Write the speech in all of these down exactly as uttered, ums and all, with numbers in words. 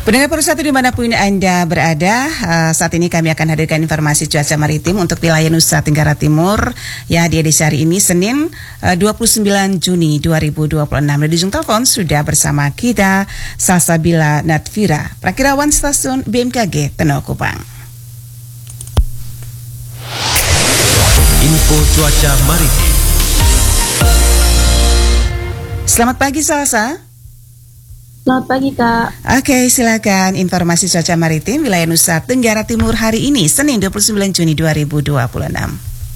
Pendengar Persatu dimanapun Anda berada, uh, saat ini kami akan hadirkan informasi cuaca maritim untuk wilayah Nusa Tenggara Timur ya di edisi hari ini Senin uh, dua puluh sembilan Juni dua ribu dua puluh enam. Di ujung telepon sudah bersama kita Salsabila Natvira, Prakirawan Stasiun B M K G Teno Kupang. Info cuaca maritim. Selamat pagi Salsa. Selamat pagi, Kak. Oke, silakan informasi cuaca maritim wilayah Nusa Tenggara Timur hari ini, Senin dua puluh sembilan Juni dua ribu dua puluh enam.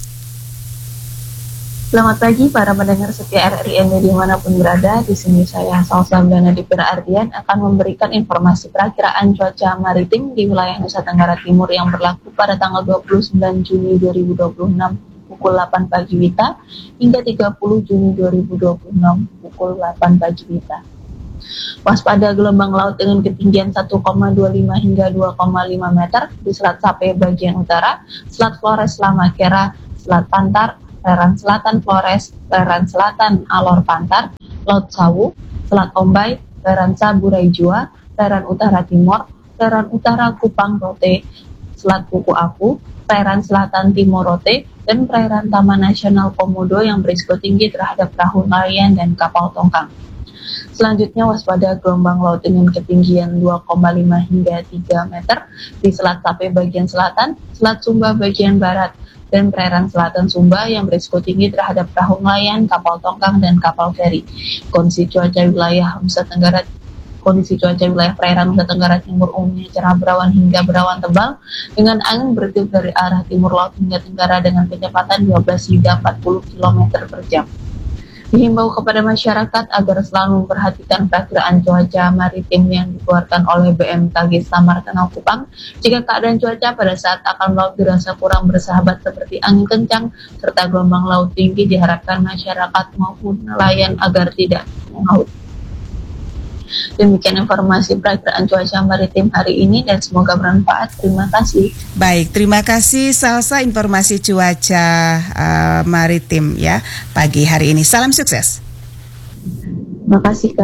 Selamat pagi para pendengar setia R R I N dimanapun berada. Di sini saya Salsabila Natvira Ardian akan memberikan informasi perakiraan cuaca maritim di wilayah Nusa Tenggara Timur yang berlaku pada tanggal dua puluh sembilan Juni dua ribu dua puluh enam pukul delapan pagi WITA hingga tiga puluh Juni dua ribu dua puluh enam pukul delapan pagi WITA. Waspada gelombang laut dengan ketinggian satu koma dua lima hingga dua koma lima meter di Selat Sape bagian utara, Selat Flores Lamakera, Selat Pantar, perairan selatan Flores, perairan selatan Alor Pantar, Laut Sawu, Selat Ombay, perairan Saburai Jua, perairan utara Timor, perairan utara Kupang Rote, Selat Kuku Aku, perairan selatan Timor Rote, dan perairan Taman Nasional Komodo yang berisiko tinggi terhadap perahu nelayan dan kapal tongkang. Selanjutnya waspada gelombang laut dengan ketinggian dua koma lima hingga tiga meter di Selat Sape bagian selatan, Selat Sumba bagian barat, dan perairan selatan Sumba yang berisiko tinggi terhadap perahu nelayan, kapal tongkang, dan kapal feri. Kondisi cuaca wilayah Nusa Tenggara Kondisi cuaca wilayah perairan Nusa Tenggara Timur umumnya cerah berawan hingga berawan tebal dengan angin bertiup dari arah timur laut hingga tenggara dengan kecepatan dua belas hingga empat puluh kilometer per jam. Dihimbau kepada masyarakat agar selalu memperhatikan perakiraan cuaca maritim yang dikeluarkan oleh B M K G Samar Teno Kupang jika keadaan cuaca pada saat akan melaut dirasa kurang bersahabat seperti angin kencang serta gelombang laut tinggi, diharapkan masyarakat maupun nelayan agar tidak melaut. Demikian informasi perakiraan cuaca maritim hari ini dan semoga bermanfaat. Terima kasih. Baik, terima kasih Salsa informasi cuaca uh, maritim ya pagi hari ini. Salam sukses. Terima kasih, Kak.